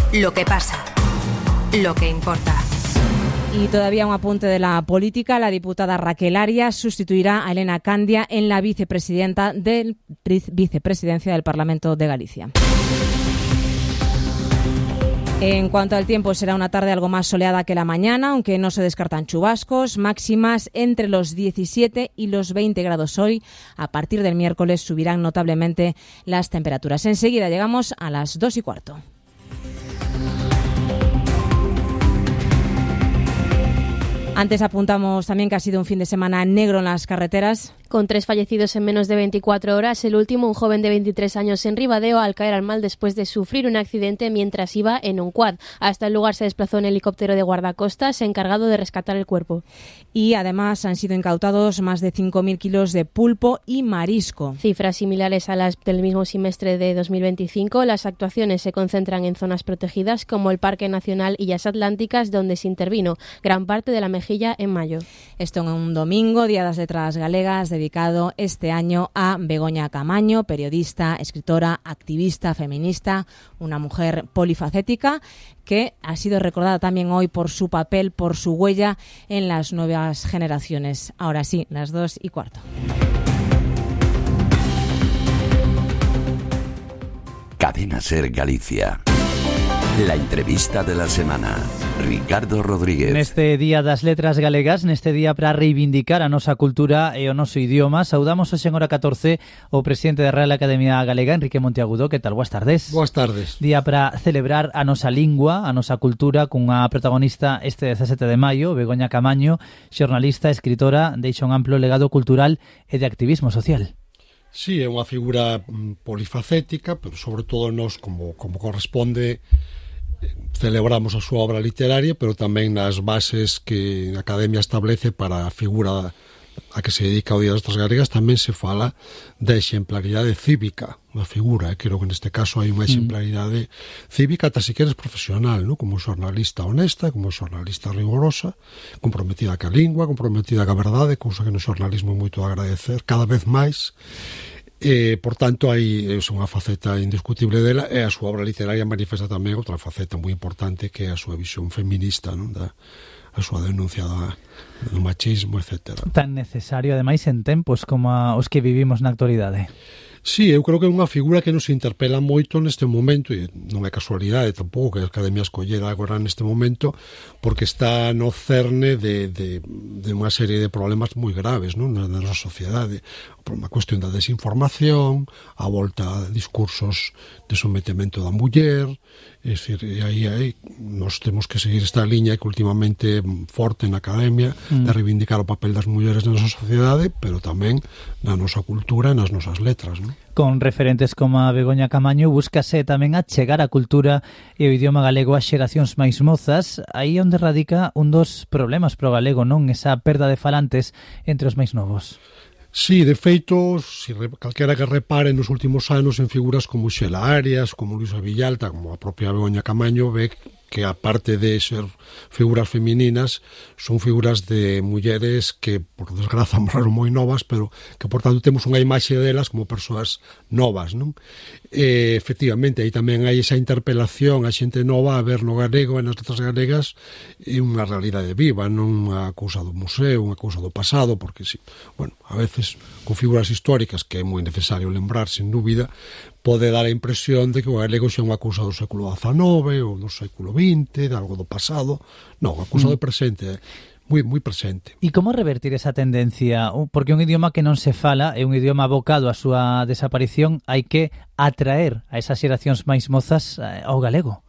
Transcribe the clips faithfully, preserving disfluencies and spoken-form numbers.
Lo que pasa. Lo que importa. Y todavía un apunte de la política. La diputada Raquel Arias sustituirá a Elena Candia en la vicepresidenta del vicepresidencia del Parlamento de Galicia. En cuanto al tiempo, será una tarde algo más soleada que la mañana, aunque no se descartan chubascos, máximas entre los diecisiete y los veinte grados hoy. A partir del miércoles subirán notablemente las temperaturas. Enseguida llegamos a las dos y cuarto. Antes apuntamos también que ha sido un fin de semana negro en las carreteras. Con tres fallecidos en menos de veinticuatro horas, el último, un joven de veintitrés años en Ribadeo, al caer al mal después de sufrir un accidente mientras iba en un quad. Hasta el lugar se desplazó un helicóptero de guardacostas encargado de rescatar el cuerpo. Y además han sido incautados más de cinco mil kilos de pulpo y marisco. Cifras similares a las del mismo semestre de dos mil veinticinco. Las actuaciones se concentran en zonas protegidas como el Parque Nacional Illas Atlánticas, donde se intervino gran parte de la Mejilla en mayo. Esto en un domingo, Día de las Letras Galegas, dedicado este año a Begoña Camaño, periodista, escritora, activista, feminista, una mujer polifacética que ha sido recordada también hoy por su papel, por su huella en las nuevas generaciones. Ahora sí, las dos y cuarto. Cadena Ser Galicia. La entrevista de la semana. Ricardo Rodríguez. Neste Día das Letras Galegas, neste día para reivindicar a nosa cultura e o noso idioma, saudamos hoxe en hora catorce o presidente da Real Academia Galega, Enrique Monteagudo. Que tal? Boas tardes. Boas tardes. Día para celebrar a nosa lingua, a nosa cultura, cunha protagonista este dezasete de maio, Begoña Camaño, xornalista, escritora, deixa un amplo legado cultural e de activismo social. Sí, é unha figura polifacética, pero sobre todo nós, como, como corresponde, celebramos a súa obra literaria, pero tamén nas bases que a Academia establece para a figura a que se dedica o Día das Letras Galegas tamén se fala da exemplaridade cívica da figura, e creo que neste caso hai unha exemplaridade cívica ata se queres profesional, ¿no? Como xornalista honesta, como xornalista rigorosa, comprometida ca lingua, comprometida ca verdade, cousa que no xornalismo é moito a agradecer cada vez máis. E, por tanto, aí é unha faceta indiscutible dela, e a súa obra literaria manifesta tamén outra faceta moi importante que é a súa visión feminista, non? Da, a súa denuncia da, do machismo, etcétera. Tan necesario, ademais, en tempos como os que vivimos na actualidade. Sí, eu creo que é unha figura que nos interpela moito neste momento, e non é casualidade tampouco que a Academia escollera agora neste momento, porque está no cerne de, de, de unha serie de problemas moi graves, non? Na nosa sociedade. Unha cuestión da desinformación, a volta a discursos de sometemento da muller, é dicir, e aí, aí nós temos que seguir esta liña que últimamente é forte na Academia, mm. de reivindicar o papel das mulleres na nosa sociedade, pero tamén na nosa cultura e nas nosas letras, non? Con referentes como a Begoña Camaño, búscase tamén a chegar a cultura e o idioma galego ás xeracións máis mozas, aí onde radica un dos problemas pro galego, non? Esa perda de falantes entre os máis novos. Sí, de feito, si calquera que repare nos últimos anos en figuras como Xela Arias, como Luisa Villalta, como a propia Begoña Camaño, ve que aparte de ser figuras femininas, son figuras de mulleres que, por desgraza, morreron moi novas, pero que, por tanto, temos unha imaxe delas como persoas novas, non? E, efectivamente, aí tamén hai esa interpelación a xente nova a ver no galego e nas letras galegas e unha realidade viva, non unha cousa do museo, unha cousa do pasado, porque, sí, bueno, a veces, con figuras históricas, que é moi necesario lembrar, sin dúbida, pode dar a impresión de que o galego xa é unha cousa do século dezanove ou do século vinte, de algo do pasado. Non, unha cousa mm. do presente, moi moi presente. E como revertir esa tendencia? Porque un idioma que non se fala é un idioma abocado á súa desaparición, hai que atraer a esas xeracións máis mozas ao galego.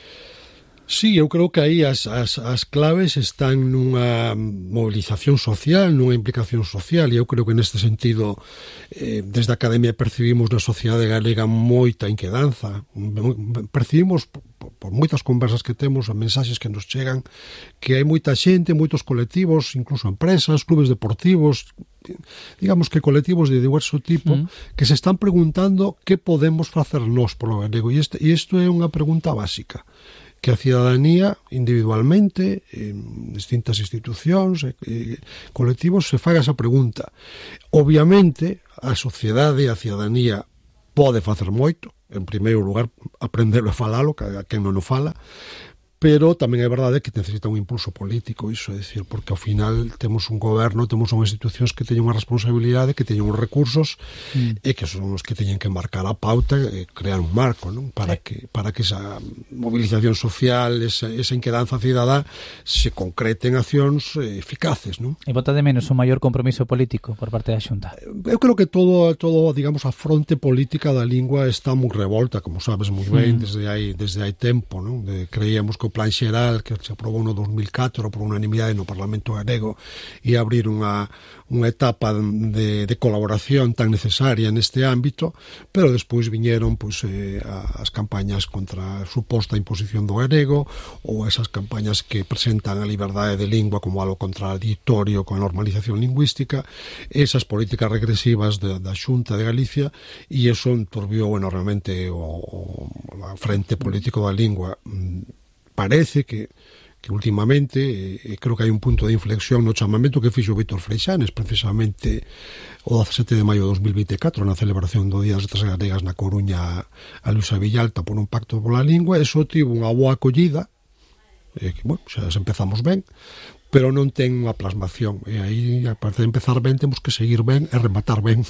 Sí, eu creo que aí as, as, as claves están nunha movilización social, nunha implicación social, e eu creo que neste sentido eh, desde a Academia percibimos na sociedade galega moita inquedanza, percibimos por, por moitas conversas que temos, a mensaxes que nos chegan, que hai moita xente, moitos colectivos, incluso empresas, clubes deportivos, digamos que colectivos de diverso tipo, mm. que se están preguntando que podemos facer nós polo galego, e este, e isto é unha pregunta básica, que a cidadanía individualmente, en distintas institucións e colectivos, se faga esa pregunta. Obviamente, a sociedade e a cidadanía pode facer moito, en primeiro lugar, aprendelo a falalo, que a quen non o fala, pero tamén é verdade que necesita un impulso político iso, é dicir, porque ao final temos un goberno, temos unhas institucións que teñen unha responsabilidade, que teñen uns recursos mm. e que son os que teñen que marcar a pauta e crear un marco, non? Para que para que esa movilización social, esa, esa inquedanza cidadá se concrete en accións eficaces, non? E bota de menos un maior compromiso político por parte da Xunta. Eu creo que todo, todo digamos, a fronte política da lingua está moi revolta, como sabes moi ben, mm. desde hai, desde hai tempo, non? De, creíamos que o plan xeral que se aprobou no dos mil catro por unanimidade no Parlamento galego e abrir unha, unha etapa de, de colaboración tan necesaria neste ámbito, pero despois viñeron pois, eh, as campañas contra a suposta imposición do galego ou esas campañas que presentan a liberdade de lingua como algo contradictorio con a normalización lingüística, esas políticas regresivas de, da Xunta de Galicia, e iso enturbiou enormemente o, o a frente político da lingua. Parece que, que últimamente, e creo que hai un punto de inflexión no chamamento que fixo Víctor Freixanes, precisamente o dezasete de maio de dos mil vinte e catro, na celebración do Día das Letras Galegas na Coruña, a Luisa Villalta por un pacto pola lingua. Eso tivo unha boa acollida, e que, bueno, xa empezamos ben, pero non ten unha plasmación, e aí, aparte de empezar ben, temos que seguir ben e rematar ben.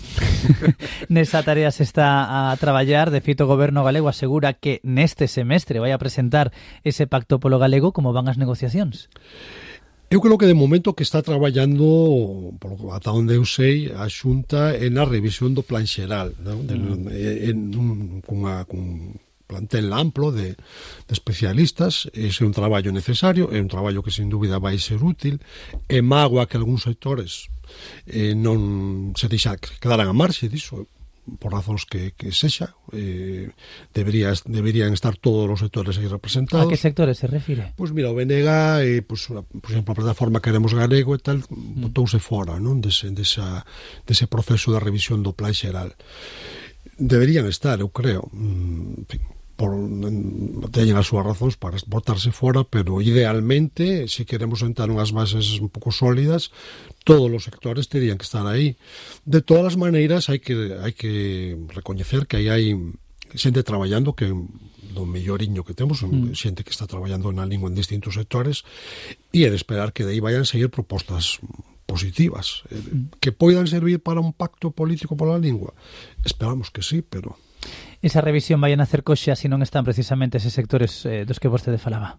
Nesa tarea se está a traballar. De feito, o Goberno galego asegura que neste semestre vai a presentar ese pacto polo galego. Como van as negociacións? Eu creo que de momento que está traballando, ata onde eu sei, a Xunta en a revisión do plan xeral, non? De, mm. en, en, cunha, cun plantel amplo de, de especialistas. Ese é un traballo necesario, é un traballo que sin dúbida vai ser útil, e mágoa que algúns sectores eh, non se deixa, quedaran a marxe disso, por razóns que, que sexa. Eh, debería, deberían estar todos os sectores aí representados. A que sectores se refire? Pois mira, o B N G, eh, pues, por exemplo, a plataforma Queremos Galego e tal, mm. botouse fora, non? Dese, desa, dese proceso de revisión do plan xeral. Deberían estar, eu creo, en fin, por, teñen as súas razóns para botarse fora, pero idealmente, se queremos sentar unhas bases un pouco sólidas, todos os sectores terían que estar aí. De todas as maneiras, hai que, hai que recoñecer que aí hai xente traballando que do melloriño que temos, mm. xente que está traballando na lingua en distintos sectores, e é de esperar que de aí vayan seguir propostas positivas, mm. que poidan servir para un pacto político pola lingua. Esperamos que sí, pero... Esa revisión vai a nacer coxa se non están precisamente eses sectores eh, dos que vostede falaba?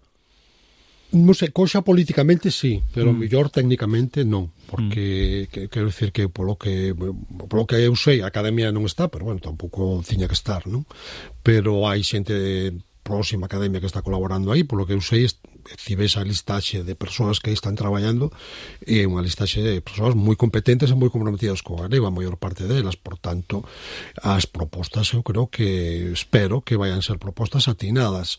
Non sei, coxa políticamente sí, pero mm. mellor técnicamente non, porque mm. que, quero dicir que polo que polo que eu sei, a academia non está, pero bueno, tampouco tiña que estar, non? Pero hai xente próxima academia que está colaborando aí, polo que eu sei, cibe esa listaxe de persoas que aí están traballando, e unha listaxe de persoas moi competentes e moi comprometidas co galego, a maior parte delas. Por tanto, as propostas eu creo que, espero que vayan ser propostas atinadas,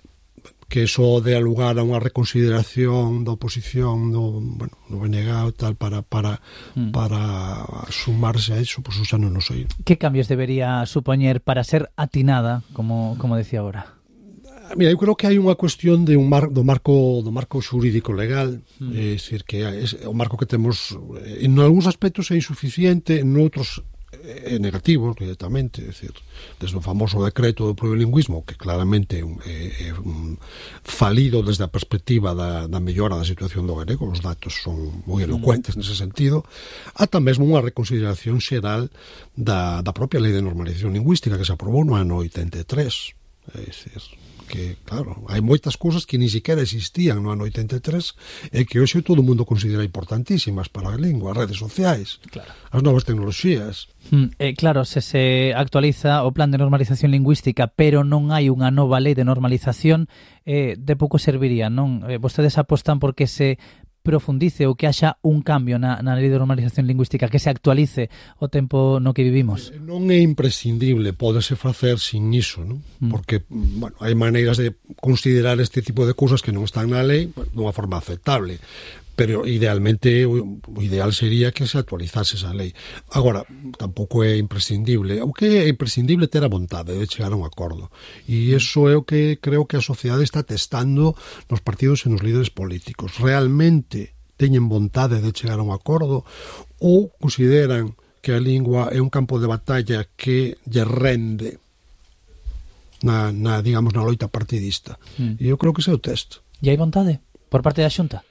que eso dé lugar a unha reconsideración da oposición do, bueno, do B N G e tal para para mm. para sumarse a eso, pois pues, xa non o sei. Que cambios debería supoñer para ser atinada, como como decía agora? Mira, eu creo que hai unha cuestión de un mar, do marco do marco xurídico legal, mm. é dicir que é, o marco que temos en algúns aspectos é insuficiente, en outros é negativo directamente, é dicir, desde o famoso decreto do plurilingüismo, que claramente é, é, é un falido desde a perspectiva da, da mellora da situación do galego, os datos son moi elocuentes nese sentido, ata mesmo unha reconsideración xeral da, da propia lei de normalización lingüística que se aprobou no ano oitenta e tres. É dicir, que, claro, hai moitas cousas que ni siquiera existían no ano oitenta e tres e que hoxe todo o mundo considera importantísimas para a lingua, as redes sociais, claro, as novas tecnoloxías. Mm, eh, claro, se se actualiza o plan de normalización lingüística, pero non hai unha nova lei de normalización, eh, de pouco serviría, non? Eh, vostedes apostan porque se profundice ou que haxa un cambio na, na lei de normalización lingüística, que se actualice o tempo no que vivimos? Non é imprescindible, pódese facer sin iso, non? Mm. Porque, bueno, hai maneiras de considerar este tipo de cousas que non están na lei dunha forma aceptable, pero idealmente o ideal sería que se actualizase esa lei. Agora, tampouco é imprescindible. O que é imprescindible ter a vontade de chegar a un acordo. E iso é o que creo que a sociedade está testando nos partidos e nos líderes políticos. Realmente teñen vontade de chegar a un acordo ou consideran que a lingua é un campo de batalla que lle rende na, na digamos, na loita partidista. Mm. E eu creo que ese é o texto. E hai vontade por parte da Xunta?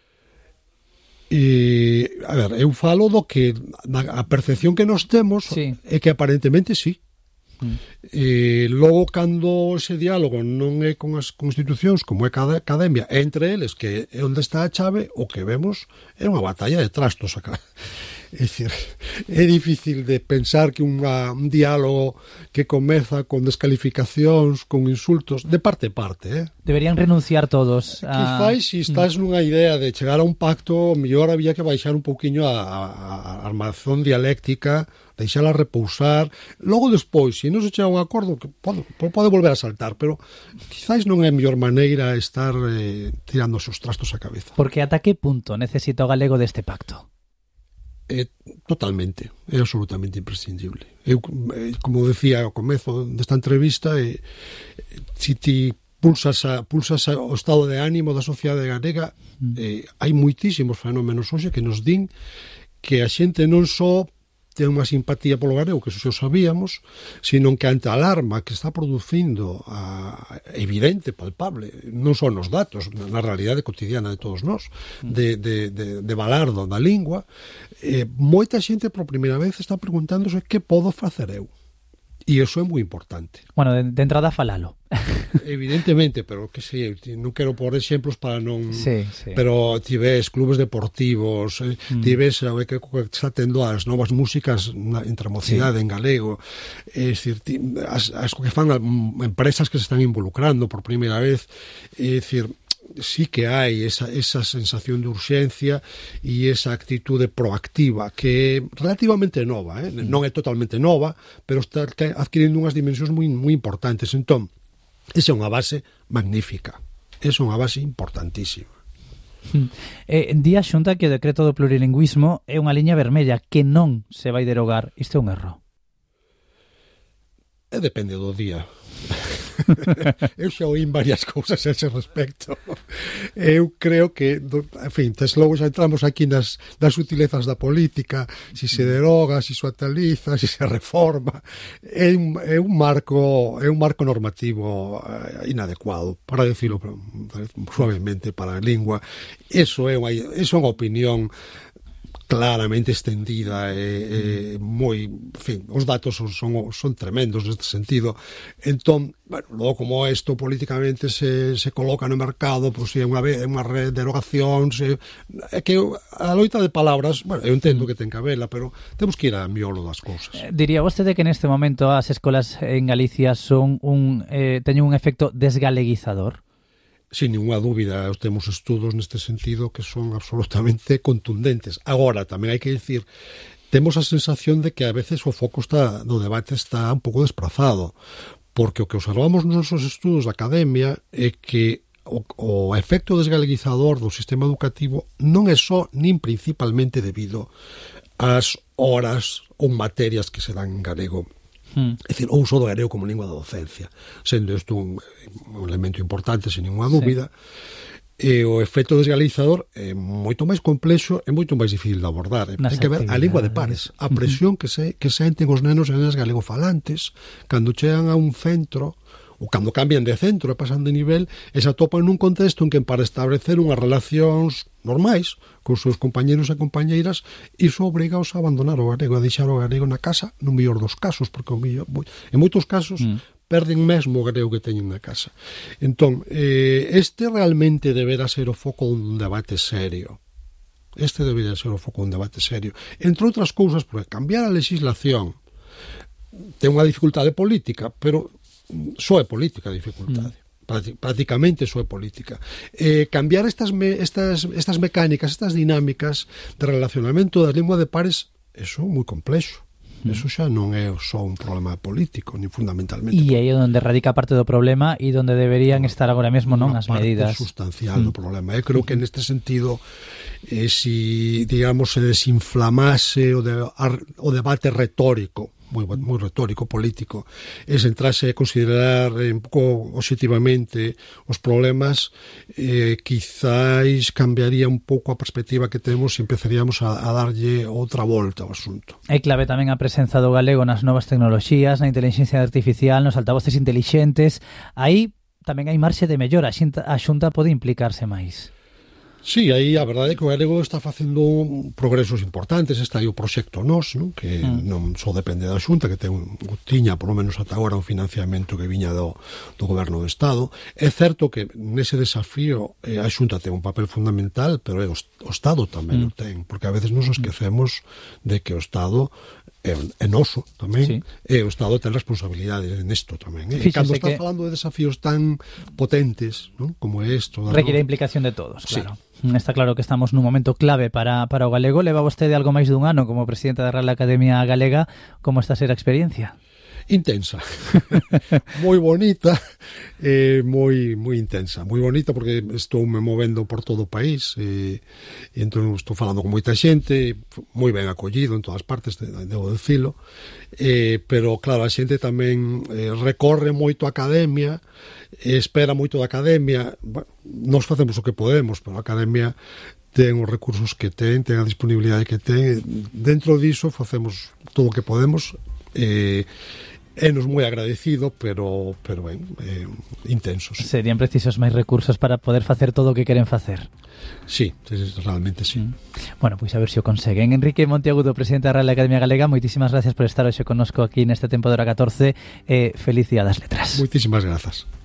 E, a ver, eu falo do que a percepción que nos temos sí. é que aparentemente sí. Mm. E logo, cando ese diálogo non é con as constitucións, como é cada academia, entre eles, que é onde está a chave, o que vemos é unha batalla de trastos acá. É dicir, é difícil de pensar que unha, un diálogo que comeza con descalificacións, con insultos, de parte a parte, eh? Deberían renunciar todos a... Quizás, se estás nunha idea de chegar a un pacto, mellor había que baixar un pouquiño a, a, a armazón dialéctica, deixala repousar, logo despois, se non se chega a un acordo, que pode, pode volver a saltar, pero quizás non é a mellor maneira estar eh, tirando os trastos á cabeza. Porque ata que punto necesita o galego deste pacto? É totalmente, é absolutamente imprescindible. Eu, como decía ao comezo desta entrevista, eh, se ti pulsas, a, pulsas a, o estado de ánimo da sociedade galega, eh, hai moitísimos fenómenos hoxe que nos din que a xente non só ten unha simpatía polo galego, que eso xa sabíamos, sino que ante a alarma que está producindo a, evidente, palpable, non son os datos, na realidade cotidiana de todos nós, de, de, de, de balardo da lingua, eh, moita xente por primeira vez está preguntándose que podo facer eu. E iso é moi importante. Bueno, de, de entrada falalo. Evidentemente, pero que sei, non quero por exemplos para non... Sí, sí. Pero ti ves clubes deportivos, eh, mm. ti ves o que está tendo as novas músicas na, entre a mocidade sí. en galego, é dicir, ti, as, as que fan empresas que se están involucrando por primeira vez, é dicir, sí que hai esa, esa sensación de urxencia e esa actitude proactiva que é relativamente nova, eh? non é totalmente nova, pero está adquirindo unhas dimensións moi, moi importantes. Entón, esa é unha base magnífica, esa é unha base importantísima. Eh, di a Xunta que o decreto do plurilingüismo é unha liña vermella que non se vai derogar. Isto é un erro? E depende do día. Eu xa oín varias cousas a ese respecto. Eu creo que, en fin, tes logo xa entramos aquí nas, nas sutilezas da política, si se deroga, si se actualiza, si se reforma. É un, é un marco é un marco normativo eh, inadecuado, para decirlo suavemente, para a lingua. Eso é unha, eso é unha opinión claramente extendida e, e moi, en fin, os datos son, son, son tremendos neste sentido. Entón, bueno, logo como isto políticamente se, se coloca no mercado, pois pues, é unha, unha derogación, se, é que a loita de palabras, bueno, eu entendo que ten que habela, pero temos que ir a miolo das cousas. Eh, diría vostede que neste momento as escolas en Galicia son un eh, teñen un efecto desgaleguizador? Sin ninguna dúbida, temos estudos neste sentido que son absolutamente contundentes. Agora, tamén hai que dicir, temos a sensación de que a veces o foco está, do debate está un pouco desprazado, porque o que observamos nos nosos estudos da academia é que o, o efecto desgaleguizador do sistema educativo non é só nin principalmente debido ás horas ou materias que se dan en galego. Hmm. É dicir, o uso do galego como lingua da docencia, sendo isto un, un elemento importante, sin ninguna dúbida. Sí. E o efecto desgaleguizador é moito máis complexo e moito máis difícil de abordar. Ten que ver a lingua de pares, a presión que se que senten os nenos e nenas galegofalantes cando chegan a un centro ou cando cambian de centro e pasan de nivel e se atopan nun contexto en que para establecer unhas relacións normais con os seus compañeros e compañeiras iso obrigaos a abandonar o galego, a deixar o galego na casa no mellor dos casos, porque o mellor, en moitos casos mm. perden mesmo o galego que teñen na casa. Entón, eh, este realmente deberá ser o foco dun debate serio. Este debería ser o foco dun debate serio. Entre outras cousas, porque cambiar a legislación ten unha dificultade política, pero só é política a dificultade. Mm. Prácticamente só é política. Eh, cambiar estas, me, estas, estas mecánicas, estas dinámicas de relacionamento das linguas de pares, eso é moi complexo. Mm. Eso xa non é só un problema político, ni fundamentalmente. E aí é onde radica parte do problema e onde deberían estar agora mesmo non as medidas. Unha parte sustancial mm. do problema. Eu creo que neste sentido, eh, si, digamos, se desinflamase o, de, ar, o debate retórico moi, moi retórico, político, é centrarse a considerar eh, un pouco obxectivamente os problemas, eh, quizáis cambiaría un pouco a perspectiva que temos e empezaríamos a, a darlle outra volta ao asunto. É clave tamén a presenza do galego nas novas tecnoloxías, na inteligencia artificial, nos altavoces intelixentes. Aí tamén hai marxe de mellora, a Xunta, a Xunta pode implicarse máis. Sí, aí a verdade é que o galego está facendo progresos importantes. Está aí o proxecto Nos, non? Que mm. non só depende da Xunta, que ten, tiña, por lo menos ata agora, un financiamento que viña do, do Goberno do Estado. É certo que nese desafío eh, a Xunta ten un papel fundamental, pero é o, o Estado tamén mm. o ten, porque a veces nos esquecemos de que o Estado é, é noso tamén, sí. E o Estado ten responsabilidade nesto tamén. E cando está que... falando de desafíos tan potentes, non? Como é isto... Requiere a implicación de todos, claro. Sí. Está claro que estamos nun momento clave para, para o galego. Leva vostede algo máis dun ano como presidenta da Real Academia Galega. Como está a ser a experiencia? Intensa. Moi bonita, eh, moi moi intensa. Moi bonita porque estou me movendo por todo o país e, e entón estou falando con moita xente, moi ben acollido en todas partes, debo decilo. Eh, pero claro, a xente tamén eh, recorre moito a academia, e espera moito da academia. Bueno, nós facemos o que podemos, pero a academia ten os recursos que ten, ten a disponibilidade que ten. Dentro diso facemos todo o que podemos. Eh, é nos moi agradecido, pero pero ben, eh, intensos. Serían precisos máis recursos para poder facer todo o que queren facer. Sí, realmente sí. Mm. Bueno, pois pues a ver se o conseguen. Enrique Monteagudo, presidente da Real Academia Galega, moitísimas gracias por estar hoxe connosco aquí neste tempo de hora catorce. Eh, feliz Día das Letras. Moitísimas grazas.